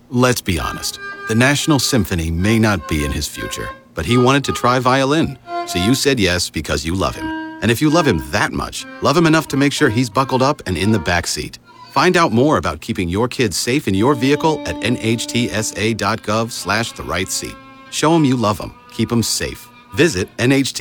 Let's be honest. The National Symphony may not be in his future, but he wanted to try violin. So you said yes because you love him. And if you love him that much, love him enough to make sure he's buckled up and in the back seat. Find out more about keeping your kids safe in your vehicle at nhtsa.gov/the-right-seat. Show him you love him. Keep him safe. Visit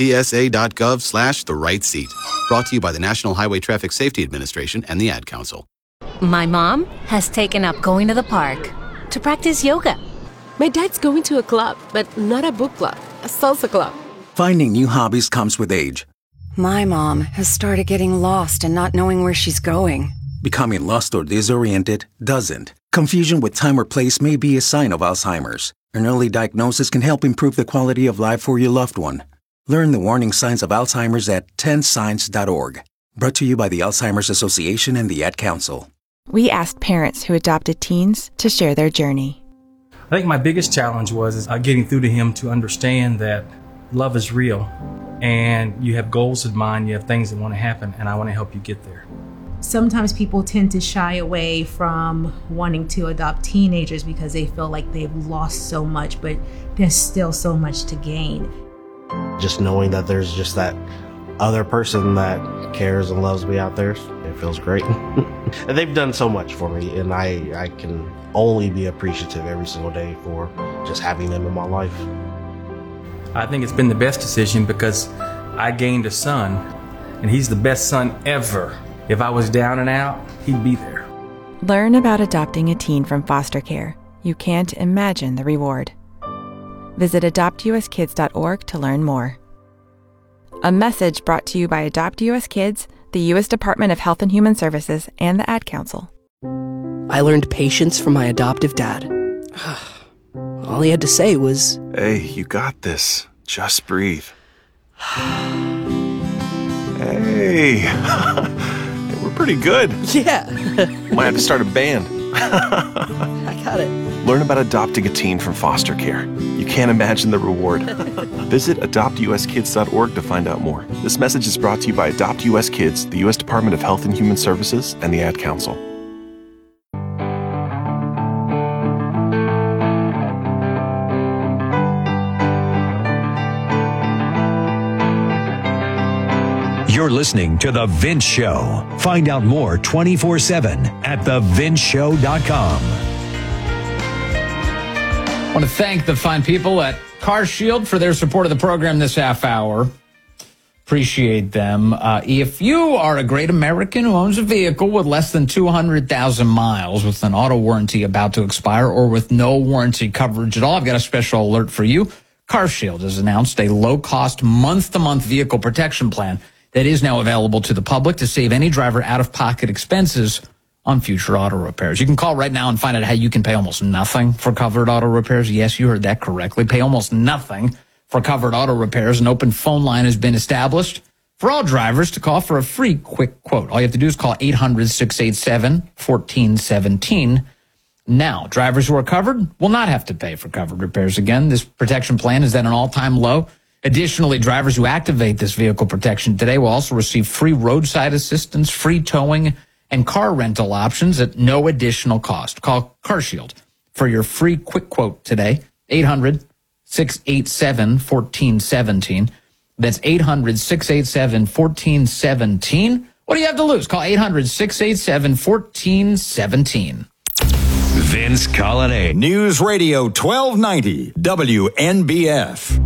nhtsa.gov/the-right-seat. Brought to you by the National Highway Traffic Safety Administration and the Ad Council. My mom has taken up going to the park to practice yoga. My dad's going to a club, but not a book club, a salsa club. Finding new hobbies comes with age. My mom has started getting lost and not knowing where she's going. Becoming lost or disoriented doesn't. Confusion with time or place may be a sign of Alzheimer's. An early diagnosis can help improve the quality of life for your loved one. Learn the warning signs of Alzheimer's at 10signs.org. Brought to you by the Alzheimer's Association and the Ad Council. We asked parents who adopted teens to share their journey. I think my biggest challenge was getting through to him to understand that love is real and you have goals in mind, you have things that want to happen, and I want to help you get there. Sometimes people tend to shy away from wanting to adopt teenagers because they feel like they've lost so much, but there's still so much to gain. Just knowing that there's just that other person that cares and loves me out there, it feels great. And they've done so much for me, and I can only be appreciative every single day for just having them in my life. I think it's been the best decision because I gained a son, and he's the best son ever. If I was down and out, he'd be there. Learn about adopting a teen from foster care. You can't imagine the reward. Visit adoptuskids.org to learn more. A message brought to you by Adopt US Kids, the U.S. Department of Health and Human Services, and the Ad Council. I learned patience from my adoptive dad. All he had to say was, "Hey, you got this. Just breathe." Hey, we're pretty good. Yeah. Might have to start a band. I got it. Learn about adopting a teen from foster care. You can't imagine the reward. Visit adoptuskids.org to find out more. This message is brought to you by Adopt US Kids, the U.S. Department of Health and Human Services, and the Ad Council. You're listening to The Vince Show. Find out more 24/7 at thevinceshow.com. I want to thank the fine people at CarShield for their support of the program this half hour. Appreciate them. If you are a great American who owns a vehicle with less than 200,000 miles with an auto warranty about to expire or with no warranty coverage at all, I've got a special alert for you. CarShield has announced a low-cost month-to-month vehicle protection plan that is now available to the public to save any driver out-of-pocket expenses on future auto repairs. You can call right now and find out how you can pay almost nothing for covered auto repairs. Yes, you heard that correctly. Pay almost nothing for covered auto repairs. An open phone line has been established for all drivers to call for a free quick quote. All you have to do is call 800-687-1417. Now, drivers who are covered will not have to pay for covered repairs again. This protection plan is at an all-time low. Additionally, drivers who activate this vehicle protection today will also receive free roadside assistance, free towing, and car rental options at no additional cost. Call CarShield for your free quick quote today, 800-687-1417. That's 800-687-1417. What do you have to lose? Call 800-687-1417. Vince Colonnade. News Radio 1290 WNBF.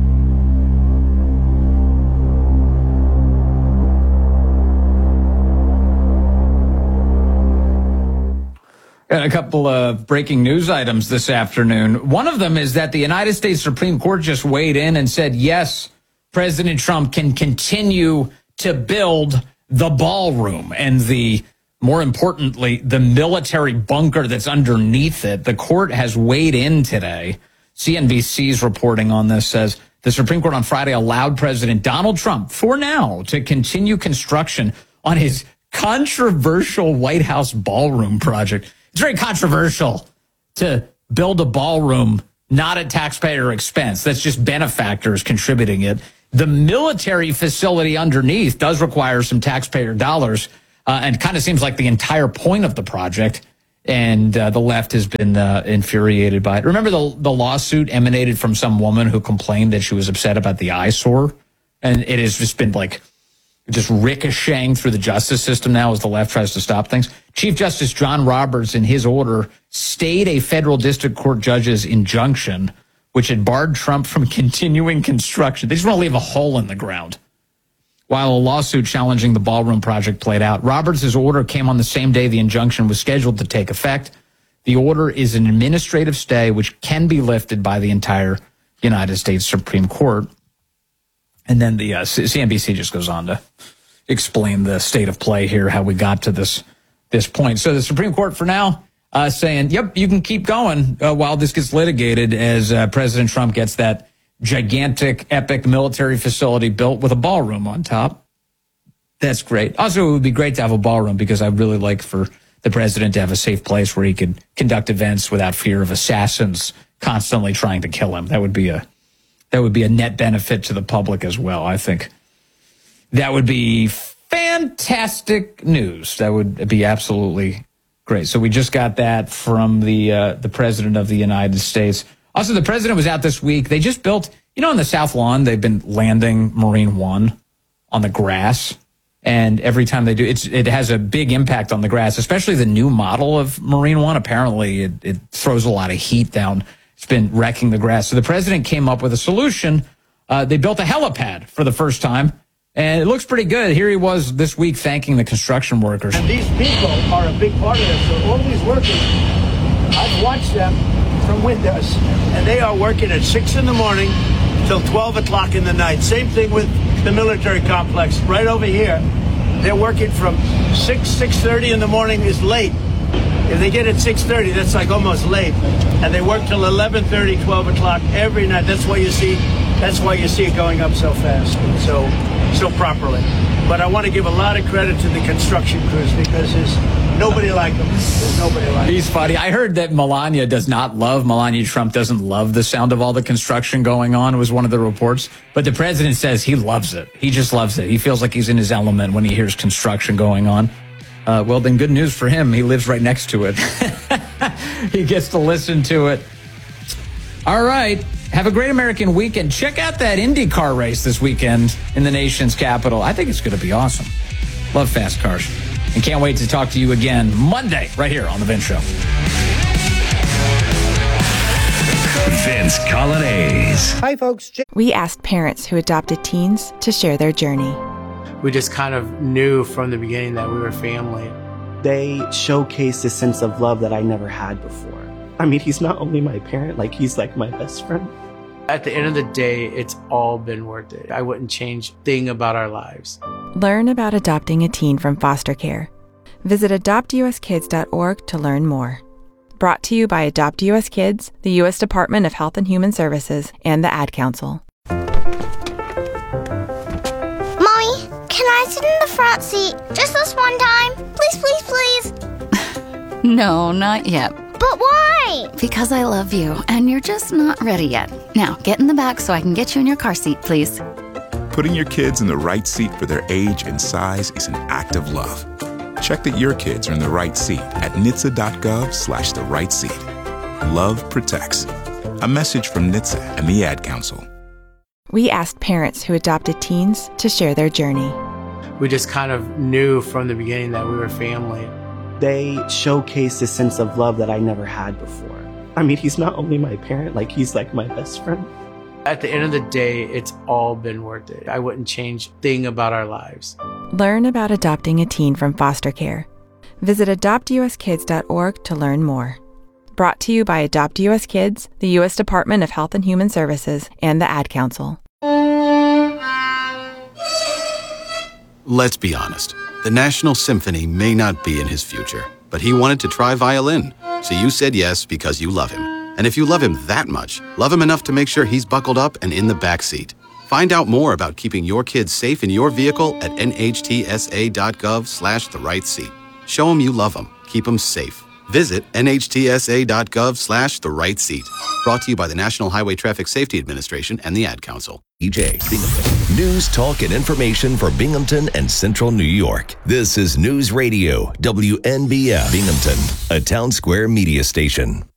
Got a couple of breaking news items this afternoon. One of them is that the United States Supreme Court just weighed in and said, yes, President Trump can continue to build the ballroom and more importantly, the military bunker that's underneath it. The court has weighed in today. CNBC's reporting on this says the Supreme Court on Friday allowed President Donald Trump, for now, to continue construction on his controversial White House ballroom project. It's very controversial to build a ballroom not at taxpayer expense. That's just benefactors contributing it. The military facility underneath does require some taxpayer dollars, and kind of seems like the entire point of the project And the left has been infuriated by it. Remember the lawsuit emanated from some woman who complained that she was upset about the eyesore? And it has just been like just ricocheting through the justice system now as the left tries to stop things. Chief Justice John Roberts, in his order, stayed a federal district court judge's injunction, which had barred Trump from continuing construction. They just want to leave a hole in the ground. While a lawsuit challenging the ballroom project played out, Roberts' order came on the same day the injunction was scheduled to take effect. The order is an administrative stay which can be lifted by the entire United States Supreme Court. And then the CNBC just goes on to explain the state of play here, how we got to this point. So the Supreme Court for now saying, yep, you can keep going while this gets litigated as President Trump gets that gigantic, epic military facility built with a ballroom on top. That's great. Also, it would be great to have a ballroom because I really like for the president to have a safe place where he could conduct events without fear of assassins constantly trying to kill him. That would be a net benefit to the public as well. I think that would be fantastic news. That would be absolutely great. So we just got that from the president of the United States. Also, the president was out this week. They just built, on the South Lawn, they've been landing Marine One on the grass. And every time they do, it has a big impact on the grass, especially the new model of Marine One. Apparently, it throws a lot of heat down. It's been wrecking the grass. So the president came up with a solution. They built a helipad for the first time. And it looks pretty good. Here he was this week thanking the construction workers. And these people are a big part of this. So all these workers, I've watched them from windows, and they are working at 6 in the morning till 12 o'clock in the night. Same thing with the military complex right over here. They're working from 6:30 in the morning is late. If they get at 6:30, that's like almost late. And they work till 11:30, 12 o'clock every night. That's why you see it going up so fast and so properly. But I want to give a lot of credit to the construction crews because there's nobody like them. There's nobody like them. He's funny. I heard that Melania Trump doesn't love the sound of all the construction going on, was one of the reports. But the president says he loves it. He just loves it. He feels like he's in his element when he hears construction going on. Well, then good news for him. He lives right next to it. He gets to listen to it. All right. Have a great American weekend. Check out that IndyCar race this weekend in the nation's capital. I think it's going to be awesome. Love fast cars. And can't wait to talk to you again Monday right here on The Vince Show. Vince Coglianese. Hi, folks. We asked parents who adopted teens to share their journey. We just kind of knew from the beginning that we were family. They showcased a sense of love that I never had before. I mean, he's not only my parent, he's like my best friend. At the end of the day, it's all been worth it. I wouldn't change a thing about our lives. Learn about adopting a teen from foster care. Visit adoptuskids.org to learn more. Brought to you by Adopt US Kids, the U.S. Department of Health and Human Services, and the Ad Council. Mommy, can I sit in the front seat just this one time? Please, please, please. No, not yet. But why? Because I love you, and you're just not ready yet. Now, get in the back so I can get you in your car seat, please. Putting your kids in the right seat for their age and size is an act of love. Check that your kids are in the right seat at NHTSA.gov/the right seat. Love protects. A message from NHTSA and the Ad Council. We asked parents who adopted teens to share their journey. We just kind of knew from the beginning that we were family. They showcased a sense of love that I never had before. I mean, he's not only my parent, he's like my best friend. At the end of the day, it's all been worth it. I wouldn't change a thing about our lives. Learn about adopting a teen from foster care. Visit adoptuskids.org to learn more. Brought to you by Adopt US Kids, the U.S. Department of Health and Human Services, and the Ad Council. Let's be honest. The National Symphony may not be in his future, but he wanted to try violin. So you said yes because you love him. And if you love him that much, love him enough to make sure he's buckled up and in the back seat. Find out more about keeping your kids safe in your vehicle at NHTSA.gov/the right seat. Show him you love him. Keep him safe. Visit nhtsa.gov/the right seat. Brought to you by the National Highway Traffic Safety Administration and the Ad Council. EJ Binghamton. News, talk, and information for Binghamton and Central New York. This is News Radio, WNBF Binghamton, a Town Square media station.